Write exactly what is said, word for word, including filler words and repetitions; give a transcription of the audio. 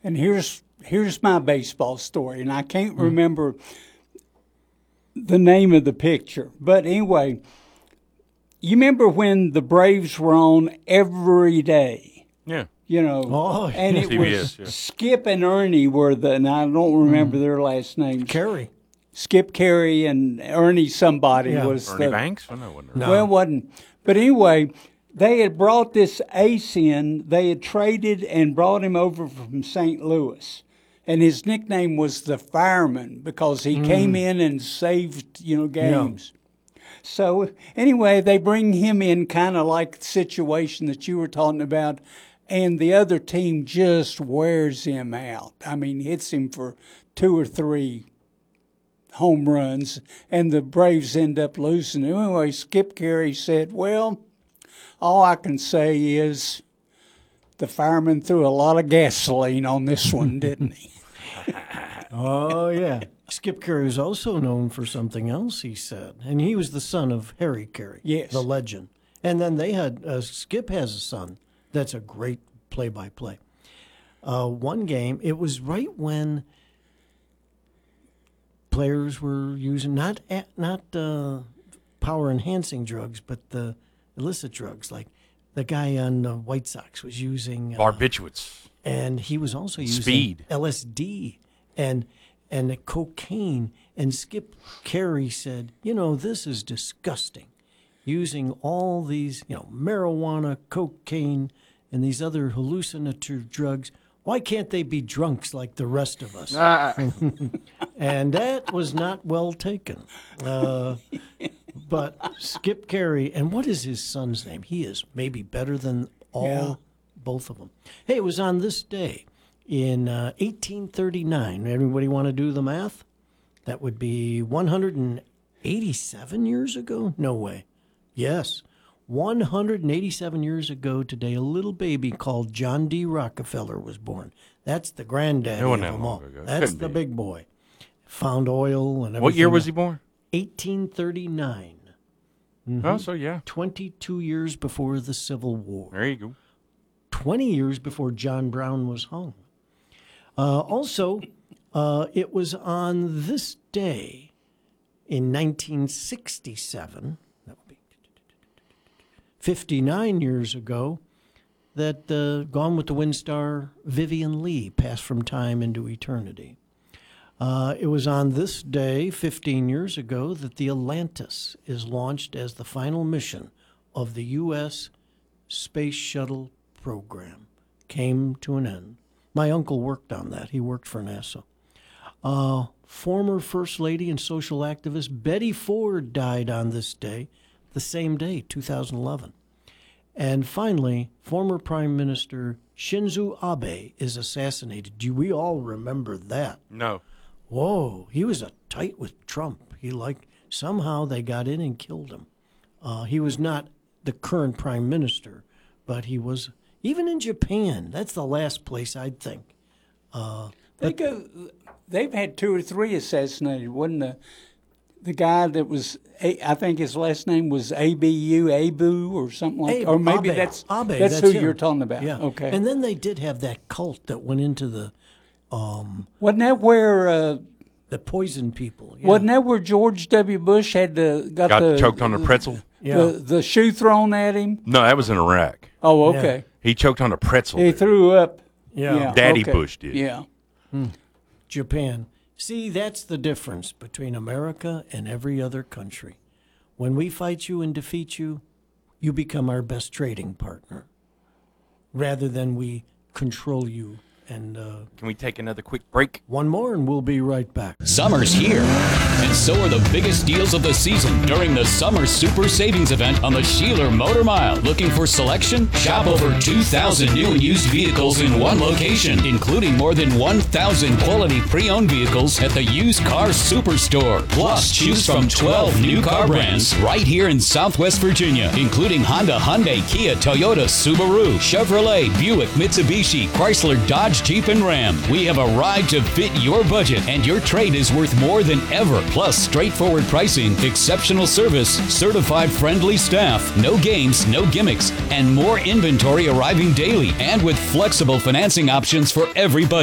And here's here's my baseball story, and I can't mm. remember the name of the picture. But anyway, you remember when the Braves were on every day? Yeah. You know, oh, and it T B S, was yeah. Skip and Ernie were the, and I don't remember mm. their last names. Carey. Skip Carey and Ernie somebody yeah. was Ernie the, Banks? Oh, no, wasn't no. Well, it wasn't. But anyway, they had brought this ace in. They had traded and brought him over from Saint Louis. And his nickname was the Fireman because he mm. came in and saved, you know, games. Yeah. So anyway, they bring him in kind of like the situation that you were talking about, and the other team just wears him out. I mean, hits him for two or three home runs, and the Braves end up losing. Anyway, Skip Carey said, well, all I can say is the Fireman threw a lot of gasoline on this one, didn't he? Oh, yeah. Skip Carey was also known for something else, he said. And he was the son of Harry Carey, yes, the legend. And then they had, uh, Skip has a son that's a great play-by-play. Uh, one game, it was right when players were using not not uh, power-enhancing drugs, but the illicit drugs. Like the guy on the White Sox was using... Uh, barbiturates. And he was also using speed, L S D, and and cocaine. And Skip Carey said, you know, this is disgusting. Using all these, you know, marijuana, cocaine, and these other hallucinative drugs. Why can't they be drunks like the rest of us? Ah. And that was not well taken. Uh, but Skip Carey, and what is his son's name? He is maybe better than all... Yeah. Both of them. Hey, it was on this day in uh, eighteen thirty-nine. Everybody want to do the math? That would be one hundred eighty-seven years ago? No way. Yes. one hundred eighty-seven years ago today, a little baby called John D. Rockefeller was born. That's the granddaddy of them all. That's Couldn't the be. big boy. Found oil and everything. What year was he born? eighteen thirty-nine. Mm-hmm. Oh, so yeah. twenty-two years before the Civil War. There you go. twenty years before John Brown was hung. Uh, also, uh, it was on this day in nineteen sixty-seven, that would be fifty-nine years ago, that uh, Gone with the Wind star Vivian Leigh passed from time into eternity. Uh, it was on this day, fifteen years ago, that the Atlantis is launched as the final mission of the U S Space Shuttle program. Came to an end. My uncle worked on that. He worked for NASA. Uh, former First Lady and social activist Betty Ford died on this day, the same day, two thousand eleven. And finally, former Prime Minister Shinzo Abe is assassinated. Do we all remember that? No. Whoa, he was a tight with Trump. He like somehow they got in and killed him. Uh, he was not the current prime minister, but he was, even in Japan, that's the last place I'd think. Uh, they go, they've had two or three assassinated. Wasn't the, the guy that was, I think his last name was A B U, Abu, or something like that? Or maybe Abe. that's, Abe, that's, that's who him. you're talking about. Yeah. Okay. And then they did have that cult that went into the... Um, wasn't that where... Uh, the poison people. Yeah. Wasn't that where George W. Bush had the, got, got the... choked on a pretzel? Yeah. The, the shoe thrown at him? No, that was in Iraq. Oh, okay. Yeah. He choked on a pretzel. He there. threw up. Yeah. yeah. Daddy okay. Bush did. Yeah. Hmm. Japan. See, that's the difference between America and every other country. When we fight you and defeat you, you become our best trading partner, rather than we control you. And uh, can we take another quick break? One more, and we'll be right back. Summer's here, and so are the biggest deals of the season during the Summer Super Savings Event on the Sheeler Motor Mile. Looking for selection? Shop over two thousand new and used vehicles in one location, including more than one thousand quality pre-owned vehicles at the Used Car Superstore. Plus, choose from twelve new car brands right here in Southwest Virginia, including Honda, Hyundai, Kia, Toyota, Subaru, Chevrolet, Buick, Mitsubishi, Chrysler, Dodge, Jeep, and Ram. We have a ride to fit your budget, and your trade is worth more than ever. Plus, straightforward pricing, exceptional service, certified friendly staff, no games, no gimmicks, and more inventory arriving daily, and with flexible financing options for every budget.